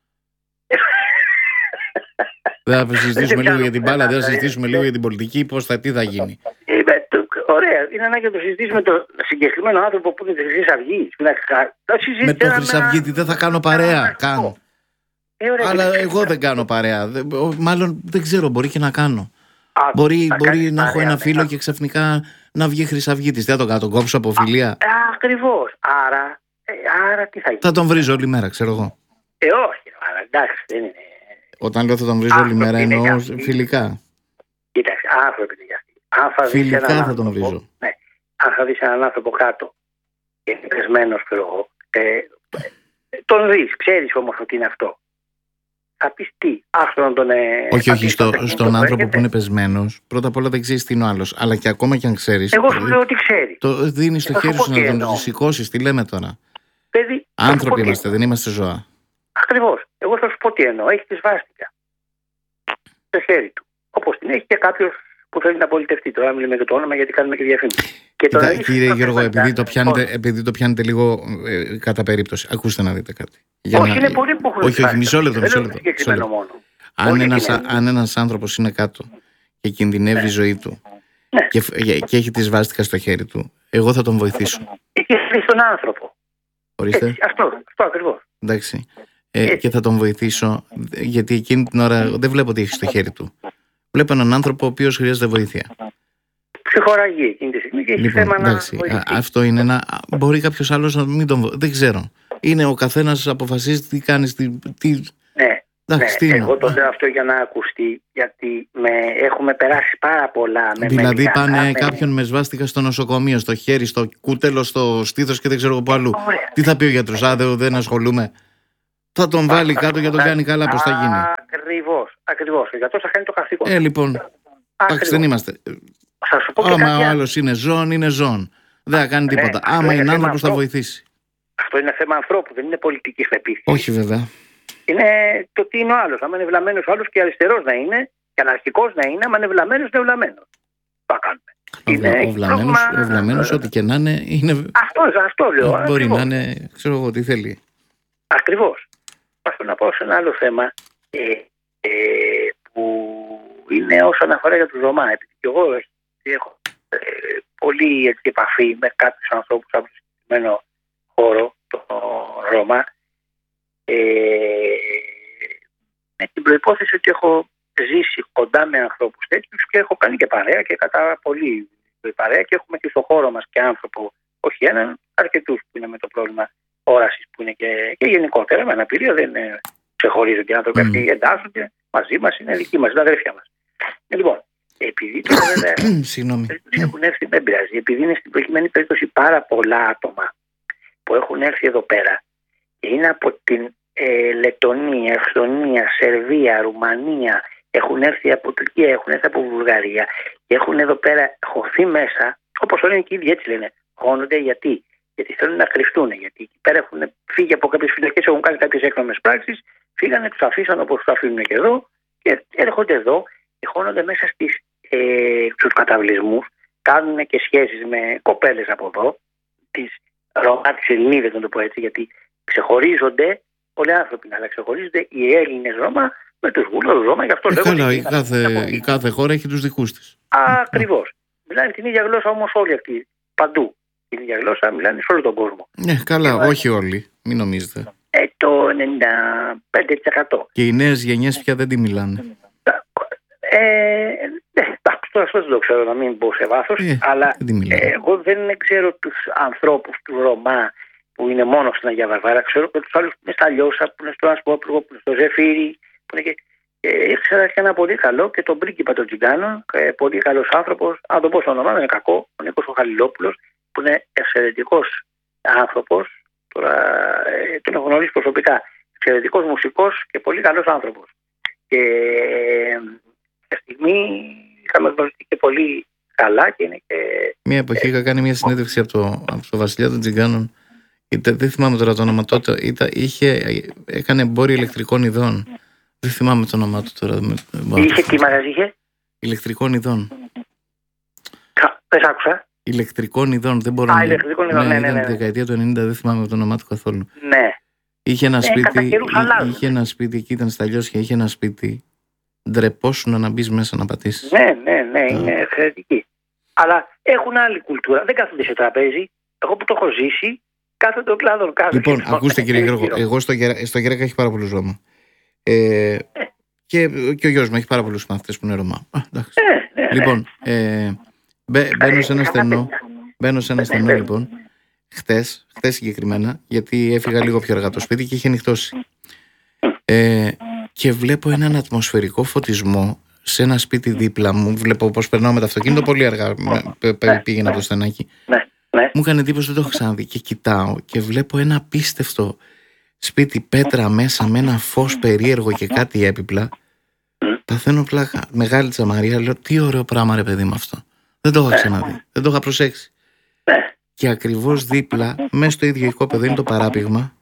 Δεν θα συζητήσουμε λίγο για την μπάλα, δεν θα συζητήσουμε λίγο για την πολιτική, τι θα γίνει. Ωραία, είναι ανάγκη να το συζητήσουμε το συγκεκριμένο άνθρωπο που είναι τη Χρυσή Αυγή. Με τον Χρυσαυγίτη δεν θα κάνω παρέα καν. Αλλά εγώ δεν κάνω παρέα. Μάλλον δεν ξέρω, μπορεί και να κάνω. Μπορεί να έχω ένα φίλο και ξαφνικά να βγει Χρυσαυγίτης. Δεν θα τον κάνω, τον κόψω από φιλία. Ακριβώς. Άρα τι θα γίνει. Θα τον βρίζω όλη μέρα, ξέρω εγώ. Όχι, αλλά εντάξει, δεν είναι. Όταν λέω θα τον βρίζω όλη μέρα εννοώ φιλικά. Κοίταξε, άνθρωποι είναι για αυτοί. Φιλικά θα τον βρίζω. Ναι. Αν θα δεις έναν άνθρωπο κάτω και είναι πεσμένος, τον δεις, ξέρεις όμως ότι είναι αυτό. Θα πεις τι, άστον τον. Όχι, στον άνθρωπο που είναι πεσμένος, πρώτα απ' όλα δεν ξέρεις τι είναι ο άλλος. Αλλά και ακόμα και αν ξέρεις. Εγώ σου λέω ότι ξέρει. Το δίνεις στο χέρι σου να τον σηκώσεις, τι λέμε τώρα. Παιδί, άνθρωποι είμαστε, δεν είμαστε ζώα. Ακριβώς. Εγώ θα σου πω τι εννοώ. Έχει τη σβάστηκα στο χέρι του. Όπως την έχει και κάποιος που θέλει να πολιτευτεί. Τώρα μιλάμε για το όνομα γιατί κάνουμε και διαφήμιση. Κύριε Γιώργο, επειδή το πιάνετε λίγο κατά περίπτωση, ακούστε να δείτε κάτι. Όχι, είναι πολύ που χρειάζεται. Όχι, μισό λεπτό. Αν ένας άνθρωπος είναι κάτω και κινδυνεύει η ζωή του και έχει τη σβάστηκα στο χέρι του, εγώ θα τον βοηθήσω. Και στον άνθρωπο. Ορίστε. Αυτό ακριβώς. Εντάξει. Και θα τον βοηθήσω γιατί εκείνη την ώρα δεν βλέπω τι έχει στο χέρι του. Βλέπω έναν άνθρωπο ο οποίος χρειάζεται βοήθεια. Ψυχοραγεί εκείνη τη στιγμή και έχει θέμα να βοηθήσει. Αυτό είναι ένα. Μπορεί κάποιος άλλος να μην τον βοηθήσει. Δεν ξέρω. Είναι ο καθένας αποφασίζει τι κάνει. Εγώ το λέω αυτό για να ακουστεί, γιατί έχουμε περάσει πάρα πολλά. Δηλαδή πάνε κάποιον με σβάστηκα στο νοσοκομείο, στο χέρι, στο κούτελο, στο στήθος και δεν ξέρω πού αλλού. Τι θα πει ο γιατρός, δεν ασχολούμαι. Θα τον βάλει κάτω για να τον κάνει καλά, πώς θα γίνει. Ακριβώς. Ο γιατρός θα κάνει το καθήκον. Λοιπόν, εντάξει, δεν είμαστε. Άμα ο άλλος είναι ζώων, είναι ζώων. Δεν θα κάνει τίποτα. Άμα είναι άνθρωπος, θα βοηθήσει. Αυτό είναι θέμα ανθρώπου, δεν είναι πολιτικής πεποίθησης. Όχι, βέβαια. Είναι το τι είναι ο άλλος. Αν είναι βλαμμένος ο άλλος και αριστερός να είναι, και αναρχικός να είναι, άμα είναι βλαμμένος, είναι βλαμμένος. Το κάνουμε. Ο βλαμμένος, ό,τι και να είναι. Αυτό λέω. Μπορεί να είναι, ξέρω εγώ τι θέλει. Ακριβώς. Πάω να πάω σε ένα άλλο θέμα που είναι όσον αφορά για τους Ρωμά. Επειδή και εγώ έχω πολύ επαφή με κάποιους ανθρώπους από το συγκεκριμένο χώρο, το Ρώμα, με την προϋπόθεση ότι έχω ζήσει κοντά με ανθρώπους τέτοιους και έχω κάνει και παρέα και κατά πολύ παρέα και έχουμε και στο χώρο μας και άνθρωπο, όχι έναν, αρκετούς που είναι με το πρόβλημα όρασης που είναι και γενικότερα με αναπηρία, δεν ξεχωρίζονται οι άνθρωποι αυτοί, εντάσσονται μαζί μας, είναι δικοί μας, είναι αδέρφια μας. Λοιπόν, επειδή τώρα βέβαια έχουν έρθει, δεν πειράζει, επειδή είναι στην προκειμένη περίπτωση πάρα πολλά άτομα που έχουν έρθει εδώ πέρα και είναι από την Λετονία, Εσθονία, Σερβία, Ρουμανία, έχουν έρθει από Τουρκία, έχουν έρθει από Βουλγαρία και έχουν εδώ πέρα χωθεί μέσα, όπως λένε και οι ίδιοι έτσι λένε, χώνονται γιατί θέλουν να κρυφτούν, γιατί εκεί πέρα έχουν φύγει από κάποιες φυλακές, έχουν κάνει κάποιες έκνομες πράξεις, φύγανε, τους αφήσαν όπως τους αφήνουν και εδώ και έρχονται εδώ και χώνονται μέσα στις στους καταβλισμούς, κάνουν και σχέσεις με κοπέλες από εδώ, τις Ρωμά, τις Ελληνίδες, να το πω έτσι, γιατί ξεχωρίζονται πολλοί άνθρωποι, αλλά ξεχωρίζονται οι Έλληνες Ρώμα με τους Βούλγαρους Ρώμα. Γι' αυτό καλά, η κάθε χώρα έχει τους δικούς της. Ακριβώς. Μιλάνε την ίδια γλώσσα όμως όλοι αυτοί. Παντού. Την ίδια γλώσσα μιλάνε σε όλο τον κόσμο. Καλά, όχι όλοι. Μην νομίζετε. Το 95%. Και οι νέες γενιές πια δεν τη μιλάνε. Τώρα αυτό δεν το ξέρω, να μην πω σε βάθος, αλλά εγώ δεν ξέρω τους ανθρώπους του Ρωμά που είναι μόνο στην Αγία Βαρβάρα. Ξέρω και τους άλλους που είναι στα Λιώσα, που είναι στο Ασπόπουργο, που είναι στο Ζεφύρι. Ήξερα και ένα πολύ καλό και τον πρίγκιπα των Τζιγκάνων, πολύ καλός άνθρωπος, αν το πω στο όνομα, δεν είναι κακό, ο Νίκος ο Χαλιλόπουλος, που είναι εξαιρετικός άνθρωπος. Τώρα τον έχω γνωρίσει προσωπικά. Εξαιρετικός μουσικός και πολύ καλός άνθρωπος. Και μια στιγμή είχαμε γνωριστεί και πολύ καλά και είναι και... Μια εποχή είχα κάνει μια συνέντευξη από το Βασιλιά των Τζιγκάνων. Δεν θυμάμαι τώρα το όνομα τότε. Έκανε εμπόριο ηλεκτρικών ειδών. Δεν θυμάμαι το όνομά του τώρα. Είχε τι μαγαζί είχε? Ηλεκτρικών ειδών. Δεν άκουσα. Ηλεκτρικών ειδών. Δεν μπορώ να... ηλεκτρικών ειδών, ναι. Ήταν τη δεκαετία του 90, δεν θυμάμαι το όνομά του καθόλου. Ναι. Είχε ένα σπίτι, εκεί ήταν στα Λιώσια, είχε ένα σπίτι. Ντρεπόσουν να μπει μέσα να πατήσεις. Ναι, είναι εξαιρετική. Αλλά έχουν άλλη κουλτούρα. Δεν κάθονται σε τραπέζι. Εγώ που το έχω ζήσει, κάθονται ο κλάδο κάτω. Λοιπόν, ακούστε κύριε Γιώργο, εγώ στο Γερέκα έχει πάρα πολλούς Ρώμα. Και ο γιος μου έχει πάρα πολλούς μαθητές που είναι Ρωμά. Λοιπόν, μπαίνω σε ένα στενό λοιπόν, χτες συγκεκριμένα, γιατί έφυγα λίγο πιο αργά το σπίτι και είχε νυχτώσει. Και βλέπω έναν ατμοσφαιρικό φωτισμό σε ένα σπίτι δίπλα μου. Βλέπω πως περνάω με το αυτοκίνητο πολύ αργά. Πήγαινα από το στενάκι. Μου έκανε εντύπωση, δεν το έχω ξαναδεί. Και κοιτάω και βλέπω ένα απίστευτο σπίτι, πέτρα μέσα με ένα φως περίεργο και κάτι έπιπλα. Παθαίνω πλάκα. Μεγάλη τζαμαρία. Λέω, τι ωραίο πράγμα, ρε παιδί μου αυτό. Δεν το είχα ξαναδεί. Δεν το είχα προσέξει. Και ακριβώς δίπλα, μέσα στο ίδιο οικόπεδο, είναι το παράπηγμα.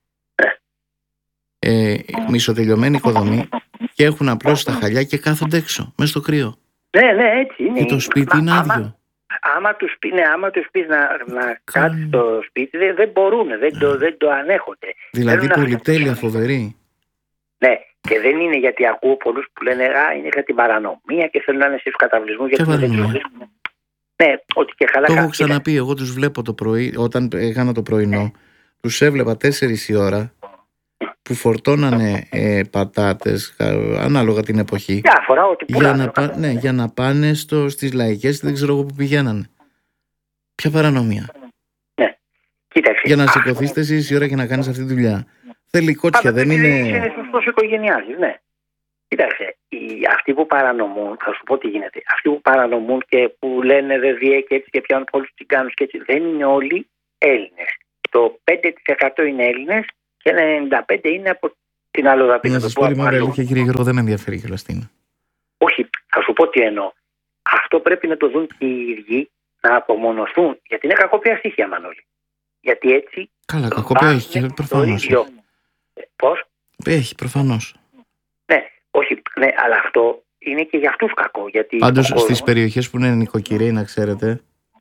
Μισοτελειωμένη οικοδομή και έχουν απλώσει τα χαλιά και κάθονται έξω, μέσα στο κρύο. Ναι, έτσι είναι. Και το σπίτι είναι άδειο. Άμα τους πεις να κάτσει στο σπίτι, δεν μπορούν, δεν το ανέχονται. Δηλαδή πολυτέλεια φοβερή. Ναι, και δεν είναι γιατί ακούω πολλούς που λένε είναι για την παρανομία και θέλουν να είναι στους καταβλισμούς. Και παρανομία. Ναι, ότι και καλά. Το έχω ξαναπεί, εγώ τους βλέπω το πρωί, όταν έκανα το πρωινό, τους έβλεπα 4 η ώρα που φορτώνανε πατάτες, ανάλογα την εποχή, για να πάνε στις λαϊκές, δεν ξέρω εγώ που πηγαίνανε. Ποια παρανομία. Ναι. Κοίταξε. Για να σηκωθείς 4 η ώρα και να κάνεις αυτή τη δουλειά. Θέλει κότσια, δεν είναι... Είναι σωστός οικογενειάρχης, ναι. Κοίταξε, αυτοί που παρανομούν, θα σου πω τι γίνεται. Αυτοί που παρανομούν και που λένε δεν διέ και έτσι και πιάνουν πολλούς τσιγκάνους και έτσι, δεν είναι όλοι Έλληνες. Το 5% είναι Έλληνες και ένα 95% είναι από την αλλοδαπή. Να σας πω τη μέρα αλήθεια, κύριε Γιώργο, δεν με ενδιαφέρει κιόλας τι είναι. Όχι, θα σου πω τι εννοώ. Αυτό πρέπει να το δουν και οι ίδιοι, να απομονωθούν, γιατί είναι κακοπία στοιχεία, Μανώλη. Γιατί έτσι... Καλά, κακοπία έχει και προφανώς. Πώς? Έχει, προφανώς. Ναι, όχι, ναι, αλλά αυτό είναι και για αυτούς κακό. Πάντως στις περιοχές που είναι νοικοκυρέοι, να ξέρετε,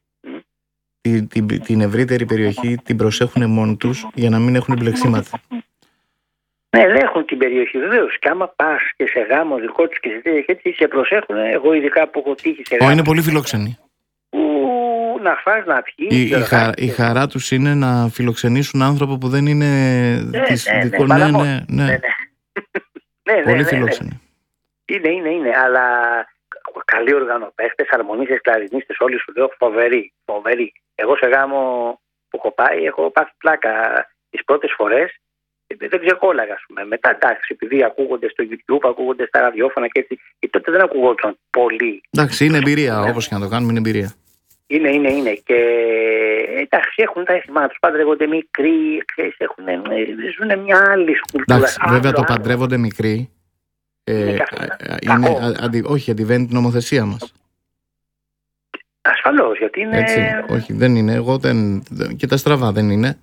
την ευρύτερη περιοχή την προσέχουν μόνοι τους για να μην έχουν μπλεξίματα. Ναι, ελέγχουν την περιοχή βεβαίως. Και άμα πας και σε γάμο δικό τους και σε τέτοια έτσι, σε προσέχουν. Εγώ ειδικά που έχω τύχει σε γάμο. Είναι πολύ φιλόξενοι. Να φας, να πιείς. Η χαρά τους είναι να φιλοξενήσουν άνθρωπο που δεν είναι της δικών. Ναι. Πολύ φιλόξενοι. Είναι. Αλλά καλοί οργανοπαίχτες, αρμονίστες, κλαρινίστες, όλοι σου λέω φοβεροί. Εγώ σε γάμο που έχω πάει, έχω πάθει πλάκα τις πρώτες φορές. Δεν ξεκόλαγα, ας πούμε. Μετά, εντάξει, επειδή ακούγονται στο YouTube, ακούγονται στα ραδιόφωνα και έτσι, και τότε δεν ακούγονταν πολύ. Εντάξει, είναι εμπειρία, όπως και να το κάνουμε, είναι εμπειρία. Είναι. Και εντάξει, έχουν τα αίσθημα τους, παντρεύονται μικροί, ζουν μια άλλη κουλτούρα. Εντάξει, βέβαια το παντρεύονται μικροί. Όχι, αντιβαίνει την νομοθεσία μας. Ασφαλώς, γιατί είναι. Έτσι, όχι, δεν είναι. Εγώ και τα στραβά δεν είναι.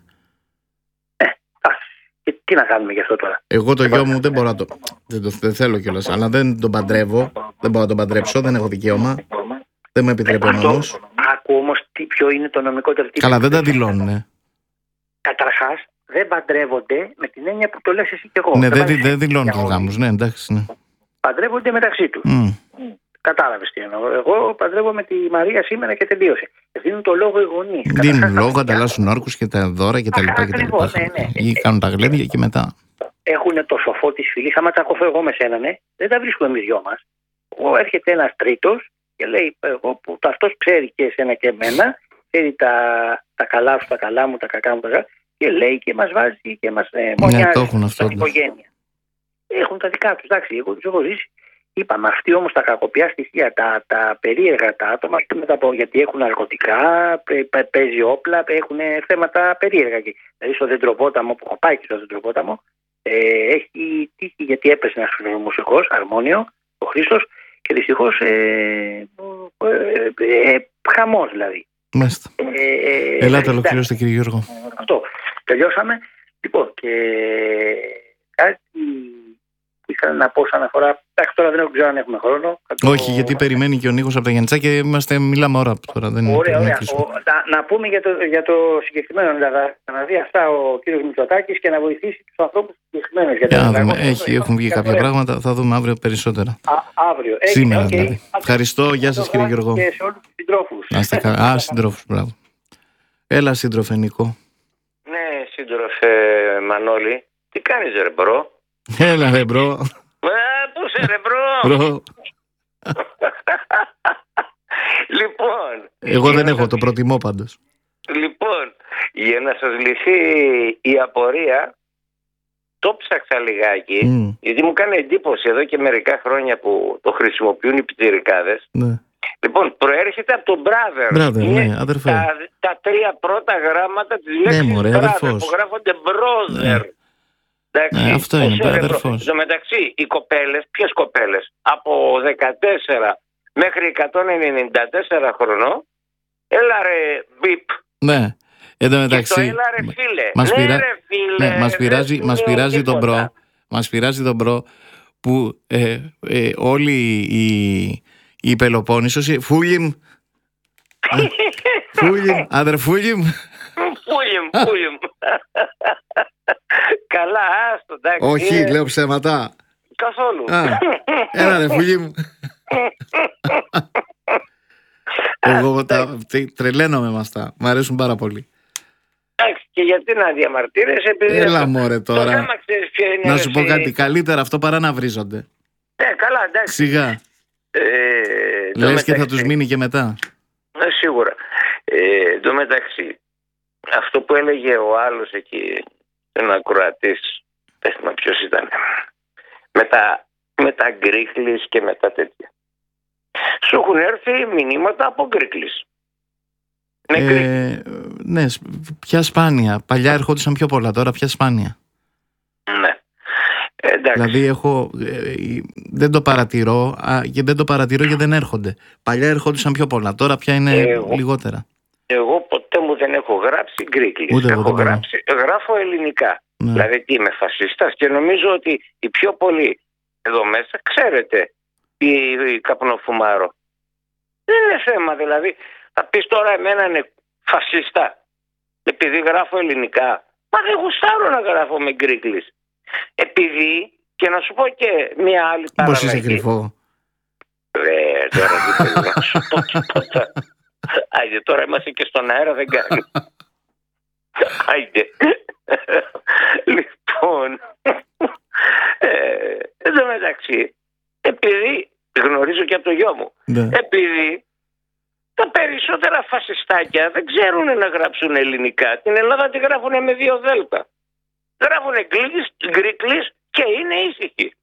Και τι να κάνουμε γι' αυτό τώρα. Εγώ το γιο μου δεν μπορώ να το. Δεν θέλω κιόλας, αλλά δεν τον παντρεύω. Δεν μπορώ να τον παντρέψω, δεν έχω δικαίωμα. Δεν με επιτρέπει ο νόμος. Άκου όμως ποιο είναι το νομικό τερτύπημα. Καλά, δεν τα δηλώνουν. Καταρχάς, δεν παντρεύονται με την έννοια που το λες εσύ και εγώ. Ναι, δεν δηλώνουν τους γάμους. Ναι, εντάξει. Ναι. Παντρεύονται μεταξύ τους. Κατάλαβες τι εννοώ. Εγώ παντρεύω με τη Μαρία σήμερα και τελείωσε. Δίνουν το λόγο οι γονείς. Δίνουν λόγο, ανταλλάσσουν όρκους και τα δώρα κτλ. Ναι. Ή κάνουν τα γλέντια και μετά. Έχουν το σοφό της φυλής. Άμα τσακωθώ εγώ με σένα, ναι, δεν τα βρίσκουμε εμείς δυο μας. Έρχεται ένας τρίτος και λέει: εγώ που αυτός ξέρει και εσένα και εμένα, ξέρει τα καλά σου, τα καλά μου, τα κακά μου, και λέει και μας βάζει και μας μονιάζει στην οικογένεια. Έχουν τα δικά τους. Εντάξει, εγώ τους έχω ζήσει. Είπαμε αυτοί όμως τα κακοπιά στοιχεία, τα περίεργα τα άτομα, γιατί έχουν ναρκωτικά, παίζει όπλα, έχουν θέματα περίεργα. Δηλαδή στο Δεντροπόταμο, που έχω πάει και στο Δεντροπόταμο, έχει τύχει γιατί έπεσε ένας μουσικός, αρμόνιο, ο Χρήστος, και δυστυχώς χαμός δηλαδή. Μάλιστα. Ελάτε, ολοκληρώστε κύριε Γιώργο. Αυτό. Τελειώσαμε. Λοιπόν, και κάτι που ήθελα να πω σαν αφορά. Εντάξει, τώρα δεν ξέρω αν έχουμε χρόνο. Όχι, γιατί περιμένει και ο Νίκος από τα Γιαννιτσά και μιλάμε ώρα τώρα. Ωραία. Να πούμε για το συγκεκριμένο. Δηλαδή, να δει αυτά ο κύριος Μητσοτάκης και να βοηθήσει τους ανθρώπους συγκεκριμένους. Έχουν βγει κάποια πράγματα, θα δούμε αύριο περισσότερα. Αύριο. Σήμερα δηλαδή. Ευχαριστώ, γεια σας κύριε Γιώργο. Και σε όλους τους συντρόφους. Συντρόφους, μπράβο. Έλα σύντροφε Νικό. Ναι, σύντροφε Μανώλη. Τι κάνεις ρε μπρο? Έλα ρε μπρο. Πού είσαι ρε μπρο? Λοιπόν. Εγώ δεν έχω, το προτιμώ πάντως. Λοιπόν, για να σας λυθεί η απορία, το ψάξα λιγάκι, γιατί μου κάνει εντύπωση εδώ και μερικά χρόνια που το χρησιμοποιούν οι πιτσιρικάδες. Ναι. Λοιπόν, προέρχεται από το brother. Ναι, αδερφέ. Τα τρία πρώτα γράμματα της λέξης brother, που γράφονται brother. Ναι. Εντάξει, αυτό είναι, αδερφός. Στο μεταξύ, οι κοπέλες, ποιες κοπέλες? Από 14 μέχρι 194 χρονών, έλα ρε μπιπ. Ναι, εδώ μεταξύ. Έλα ρε φίλε. Μας πειράζει τον μπρο που όλοι οι Πελοπόννησος, Φούλιμ, αδερφούλιμ. Φούλιμ. Καλά, άστο, εντάξει. Όχι, λέω ψέματα. Καθόλου. Έλα ρε Φούλιμ. Εγώ τρελαίνομαι με αυτά. Μ' αρέσουν πάρα πολύ. Εντάξει, και γιατί να διαμαρτύρεσαι, επειδή. Έλα μωρέ τώρα. Να σου πω κάτι, καλύτερα αυτό παρά να βρίζονται. Καλά, εντάξει. Σιγά. Λες και θα τους μείνει και μετά. Σίγουρα. Εν τω μεταξύ, αυτό που έλεγε ο άλλος εκεί, ένα ακροατής, πες μα ποιος ήταν, με τα γκρίκλις και με τα τέτοια. Σου έχουν έρθει μηνύματα από γκρίκλις. Ναι, πια σπάνια. Παλιά ερχόντουσαν πιο πολλά, τώρα πια σπάνια. Ναι. Εντάξει. Δηλαδή δεν το παρατηρώ και δεν το παρατηρώ γιατί δεν έρχονται. Παλιά ερχόντουσαν πιο πολλά, τώρα πια είναι λιγότερα. Εγώ ποτέ μου δεν έχω γράψει γκρίκλις. Γράφω ελληνικά. Ναι. Δηλαδή τι, είμαι φασίστας, και νομίζω ότι οι πιο πολλοί εδώ μέσα ξέρετε τι καπνοφουμάρω. Δεν είναι θέμα, δηλαδή θα πεις τώρα εμένα είναι φασίστα επειδή γράφω ελληνικά. Μα δεν γουστάρω να γράφω με γκρίκλις. Επειδή, και να σου πω και μια άλλη παραλλαγή. Πώς είσαι κρυφό. Τώρα δεν θέλω να σου πω τίποτα. Άιντε, τώρα είμαστε και στον αέρα, δεν κάνει. Άιντε. Λοιπόν, εδώ μεταξύ, επειδή γνωρίζω και από το γιο μου, επειδή τα περισσότερα φασιστάκια δεν ξέρουν να γράψουν ελληνικά. Την Ελλάδα τη γράφουν με 2 δέλτα. Γράφουν γκρίκλις και είναι ήσυχοι.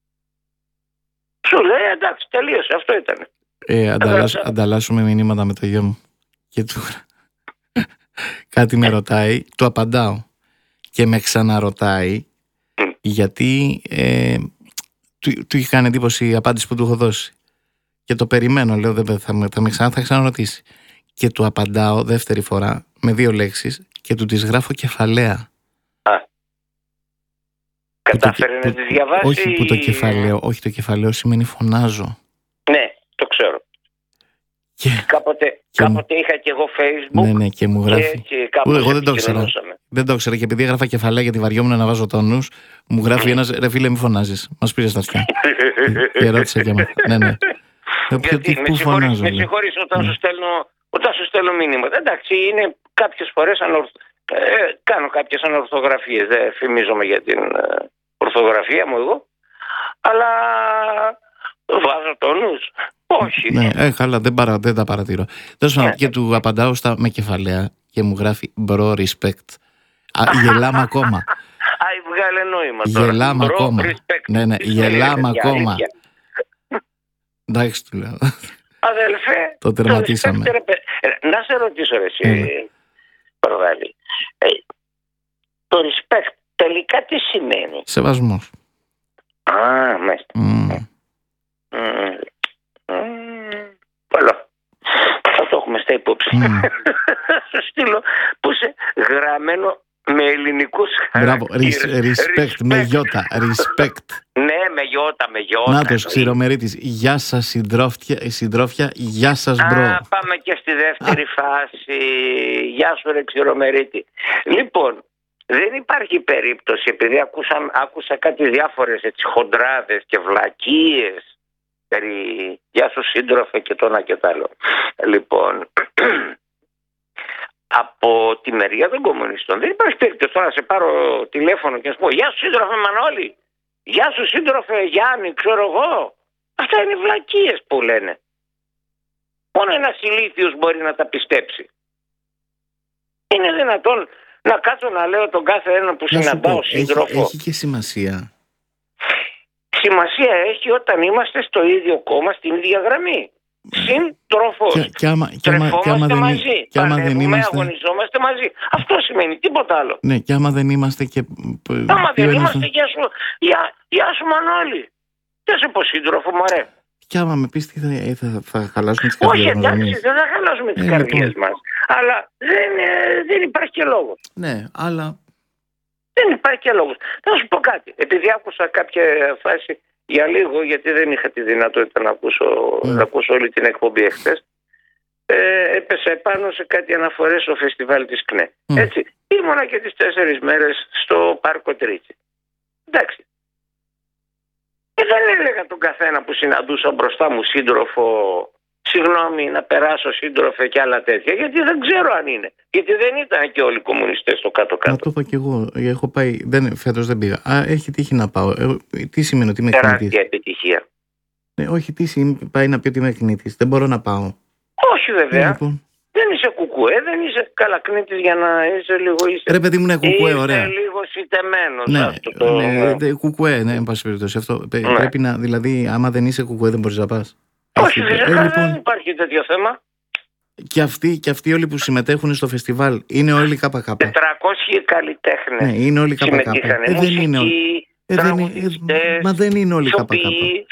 Σου λέει εντάξει, τελείωσε, αυτό ήταν. Ανταλλάσσουμε μηνύματα με το γιο μου. Και του κάτι με ρωτάει, του απαντάω. Και με ξαναρωτάει γιατί του είχε κάνει εντύπωση η απάντηση που του έχω δώσει. Και το περιμένω, λέω θα ξαναρωτήσει. Και του απαντάω δεύτερη φορά με 2 λέξεις και του τις γράφω κεφαλαία. Κατάφερε να τις διαβάσει. Όχι το κεφαλαίο σημαίνει φωνάζω. Κάποτε είχα και εγώ Facebook. Ναι, και μου γράφει. Εγώ δεν το ήξερα. Δεν το ήξερα και επειδή έγραφα κεφαλαία γιατί βαριόμουν να βάζω τόνους, μου γράφει ένας, ρε φίλε, μη φωνάζεις. Μας πήρε στα αυτιά. Και ρώτησε και εμένα. Ναι. Με συγχωρείς όταν σου στέλνω μήνυμα. Εντάξει, είναι κάποιες φορές κάνω κάποιες ανορθογραφίες. Δεν φημίζομαι για την ορθογραφία μου εγώ. Αλλά βάζω τόνους. Όχι. Ναι, καλά, δεν τα παρατηρώ. Και του απαντάω με κεφαλαία και μου γράφει μπρο respect. Γελάμε ακόμα. Βγάλε νόημα τώρα. Γελάμε ακόμα. Ναι, γελάμε ακόμα. Εντάξει, του λέω. Αδελφέ, το τερματίσαμε. Να σε ρωτήσω εσύ, Προδάλη. Το respect τελικά τι σημαίνει? Σεβασμός. Μάλιστα. Καλό. Θα το έχουμε στα υπόψη. Στο στείλω που είσαι γραμμένο με ελληνικούς χαρακτήρες. Μπράβο, respect με γιώτα. Respect. Ναι, με γιώτα. Νάτος, Ξηρομερίτης. Γεια σας συντρόφια, γεια σας μπρο. Πάμε και στη δεύτερη φάση. Γεια σου ρε Ξηρομερίτη. Λοιπόν, δεν υπάρχει περίπτωση, επειδή άκουσα κάτι διάφορες χοντράδες και βλακίες περί γεια σου σύντροφε και το ένα και το άλλο. Λοιπόν, από τη μεριά των κομμουνιστών δεν υπάρχει περίπτωση τώρα να σε πάρω τηλέφωνο και να σου πω γεια σου σύντροφε Μανώλη, γεια σου σύντροφε Γιάννη, ξέρω εγώ. Αυτά είναι βλακίες που λένε. Μόνο ένας ηλίθιος μπορεί να τα πιστέψει. Είναι δυνατόν να κάτσω να λέω τον κάθε ένα που συναντάω σύντροφο? Έχει και σημασία. Σημασία έχει όταν είμαστε στο ίδιο κόμμα, στην ίδια γραμμή. Σύντροφος. Τρεφόμαστε μαζί. Πανεύουμε, αγωνιζόμαστε μαζί. Αυτό σημαίνει, τίποτα άλλο. Ναι, και άμα δεν είμαστε και... Άμα δεν είμαστε, γεια σου Μανώλη. Δεν σε πω σύντροφο, μωρέ. Και άμα με πεις τι θα χαλάσουμε τις καρδιές μας? Όχι, εντάξει, δεν θα χαλάσουμε τις καρδιές μας. Αλλά δεν υπάρχει και λόγος. Ναι, αλλά... Δεν υπάρχει και λόγος. Θα σου πω κάτι. Επειδή άκουσα κάποια φάση για λίγο, γιατί δεν είχα τη δυνατότητα να ακούσω όλη την εκπομπή εχθές, έπεσα επάνω σε κάτι αναφορές στο φεστιβάλ της ΚΝΕ. Έτσι. Ήμουνα και τις 4 μέρες στο Πάρκο Τρίτσι. Εντάξει. Και δεν έλεγα τον καθένα που συναντούσα μπροστά μου σύντροφο, συγγνώμη να περάσω σύντροφε και άλλα τέτοια, γιατί δεν ξέρω αν είναι. Γιατί δεν ήταν και όλοι οι κομμουνιστές στο κάτω-κάτω. Μα το είπα και εγώ. Έχω πάει, φέτος δεν πήγα. Έχει τύχει να πάω. Τι σημαίνει ότι είμαι κνήτης? Τεράστια επιτυχία. Όχι, πάει να πει ότι είμαι κνήτης. Δεν μπορώ να πάω. Όχι βέβαια. Λοιπόν. Δεν είσαι κουκουέ, δεν είσαι καλακνήτης για να είσαι λίγο... Ρε παιδί μου, είναι κουκουέ, ωραία. Είσαι λίγο σιτεμένος. Ναι, κουκουέ, ναι, εν πάση περιπτώσει. Αυτό πρέπει να, δηλαδή, άμα δεν είσαι κουκουέ δεν μπορείς να πας. Όχι, δεν υπάρχει τέτοιο θέμα. Και αυτοί όλοι που συμμετέχουν στο φεστιβάλ είναι όλοι ΚΚ. 400 καλλιτέχνες. Ναι, είναι όλοι ΚΚ. Δεν είναι όλοι. Μα δεν είναι όλοι ΚΚ.